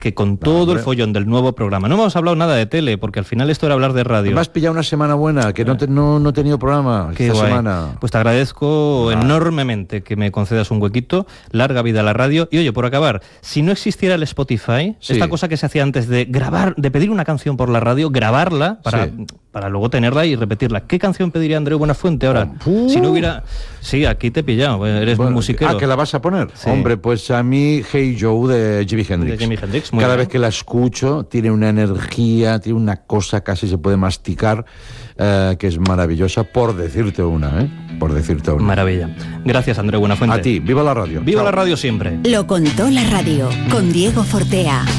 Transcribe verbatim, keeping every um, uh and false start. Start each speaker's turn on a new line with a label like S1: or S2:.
S1: que con todo no, el follón del nuevo programa. No hemos hablado nada de tele, porque al final esto era hablar de radio.
S2: Me has pillado una semana buena, que no, te, no, no he tenido programa
S1: Qué
S2: esta
S1: guay.
S2: semana.
S1: Pues te agradezco ah. enormemente que me concedas un huequito. Larga vida a la radio. Y oye, por acabar, si no existiera el Spotify, sí. esta cosa que se hacía antes de grabar, de pedir una canción por la radio, grabarla para, sí. para luego tenerla y repetirla. ¿Qué canción pediría Andreu Buenafuente ahora?
S2: Uh.
S1: Si no hubiera... Sí, aquí te he pillado, eres
S2: bueno,
S1: muy musiquero.
S2: Ah, ¿que la vas a poner?
S1: Sí.
S2: Hombre, pues a mí Hey Joe de Jimi Hendrix.
S1: De Jimi Hendrix, muy
S2: Cada
S1: bien.
S2: vez que la escucho tiene una energía, tiene una cosa, casi se puede masticar, eh, que es maravillosa, por decirte una, ¿eh? Por decirte una.
S1: Maravilla. Gracias, Andreu Buenafuente.
S2: A ti, viva la radio.
S1: Viva
S2: Chao.
S1: la radio siempre.
S3: Lo contó la radio, con Diego Fortea.